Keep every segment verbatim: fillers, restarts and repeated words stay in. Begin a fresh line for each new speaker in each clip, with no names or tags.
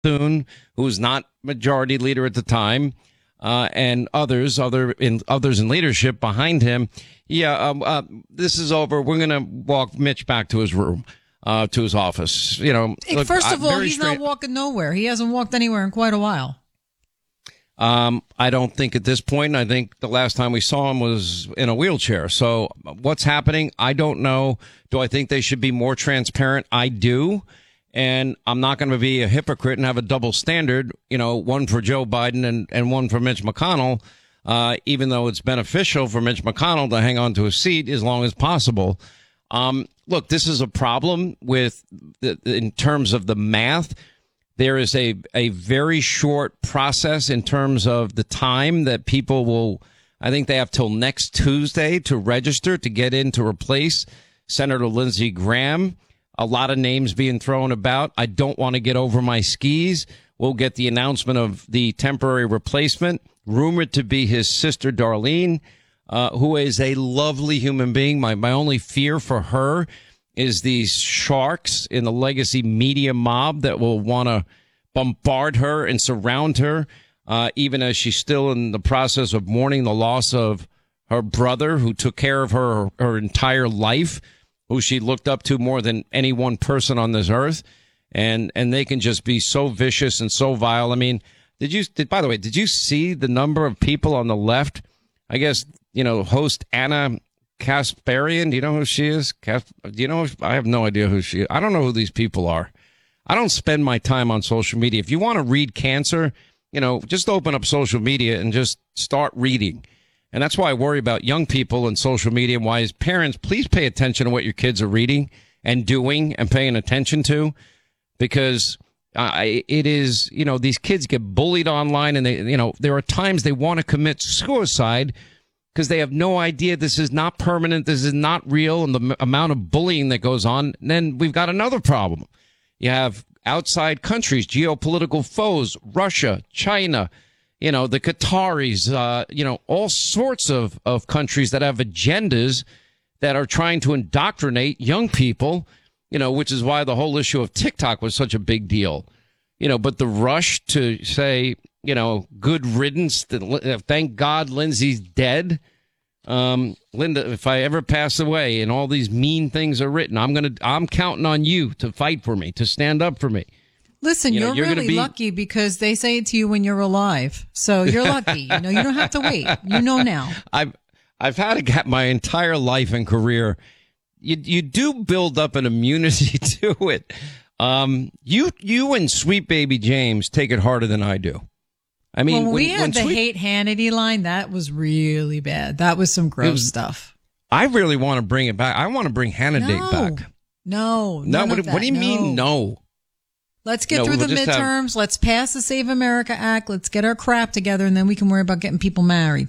Thune, who was not majority leader at the time, uh, and others, other in others in leadership behind him. Yeah, um, uh, this is over. We're going to walk Mitch back to his room, uh, to his office. You know, look,
first of all, he's
straight-
not walking nowhere. He hasn't walked anywhere in quite a while.
Um, I don't think at this point. I think the last time we saw him was in a wheelchair. So what's happening? I don't know. Do I think they should be more transparent? I do. And I'm not going to be a hypocrite and have a double standard, you know, one for Joe Biden and, and one for Mitch McConnell, uh, even though it's beneficial for Mitch McConnell to hang on to a seat as long as possible. Um, look, this is a problem with the, in terms of the math. There is a, a very short process in terms of the time that people will, I think they have till next Tuesday to register to get in to replace Senator Lindsey Graham. A lot of names being thrown about. I don't want to get over my skis. We'll get the announcement of the temporary replacement, rumored to be his sister, Darlene, uh, who is a lovely human being. My, my only fear for her is these sharks in the legacy media mob that will want to bombard her and surround her, uh, even as she's still in the process of mourning the loss of her brother, who took care of her her entire life, who she looked up to more than any one person on this earth. And and they can just be so vicious and so vile. I mean, did you, did, by the way, did you see the number of people on the left? I guess, you know, host Anna Kasparian, do you know who she is? Kas- do you know? I have no idea who she is. I don't know who these people are. I don't spend my time on social media. If you want to read cancer, you know, just open up social media and just start reading. And that's why I worry about young people and social media, and why as parents, please pay attention to what your kids are reading and doing and paying attention to, because uh, it is, you know, these kids get bullied online, and they, you know, there are times they want to commit suicide because they have no idea this is not permanent, this is not real, and the m- amount of bullying that goes on. And then we've got another problem. You have outside countries, geopolitical foes, Russia, China, you know, the Qataris, uh, you know, all sorts of, of countries that have agendas that are trying to indoctrinate young people, you know, which is why the whole issue of TikTok was such a big deal. You know, but the rush to say, you know, good riddance, that, thank God Lindsey's dead. Um, Linda, if I ever pass away and all these mean things are written, I'm going to, I'm counting on you to fight for me, to stand up for me.
Listen, you know, you're, you're really be... lucky because they say it to you when you're alive. So you're lucky. You know, you don't have to wait. You know now.
I've, I've had a gap my entire life and career. You, you do build up an immunity to it. Um, you, you and Sweet Baby James take it harder than I do. I mean,
when we
when,
had
when
the
Sweet...
hate Hannity line, that was really bad. That was some gross was, stuff.
I really want to bring it back. I want to bring Hannity
no,
back.
No,
no. What,
what
do you
no.
mean, no?
Let's get
no,
through
we'll
the midterms. Have... Let's pass the Save America Act. Let's get our crap together, and then we can worry about getting people married.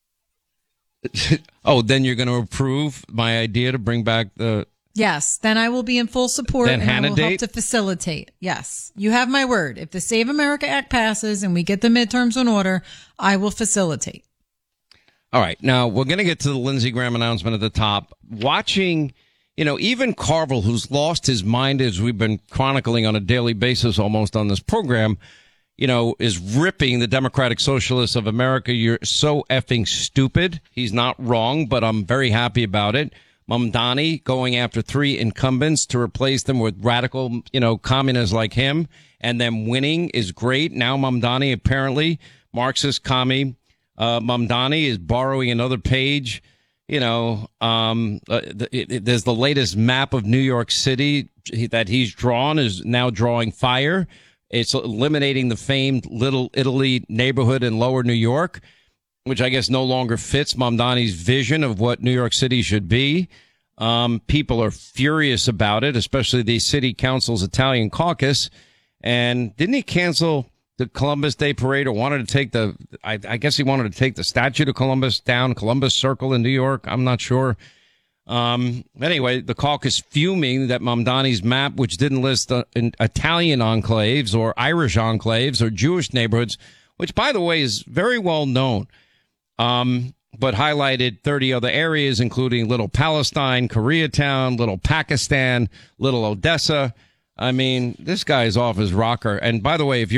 Oh, then you're going to approve my idea to bring back the...
Yes, then I will be in full support,
then
and I will
date?
help to facilitate. Yes, you have my word. If the Save America Act passes and we get the midterms in order, I will facilitate.
All right. Now, we're going to get to the Lindsey Graham announcement at the top. Watching, you know, even Carville, who's lost his mind, as we've been chronicling on a daily basis almost on this program, you know, is ripping the Democratic Socialists of America. You're so effing stupid. He's not wrong, but I'm very happy about it. Mamdani going after three incumbents to replace them with radical, you know, communists like him, and them winning is great. Now Mamdani, apparently, Marxist commie, uh, Mamdani is borrowing another page. You know, um, uh, it, it, there's the latest map of New York City that he's drawn is now drawing fire. It's eliminating the famed Little Italy neighborhood in Lower New York, which I guess no longer fits Mamdani's vision of what New York City should be. Um, people are furious about it, especially the city council's Italian caucus. And didn't he cancel the Columbus Day parade, or wanted to take the, I, I guess he wanted to take the statue of Columbus down, Columbus Circle in New York. I'm not sure. Um, anyway, the caucus fuming that Mamdani's map, which didn't list uh, in Italian enclaves or Irish enclaves or Jewish neighborhoods, which, by the way, is very well known, um, but highlighted thirty other areas, including Little Palestine, Koreatown, Little Pakistan, Little Odessa. I mean, this guy's off his rocker. And by the way, if you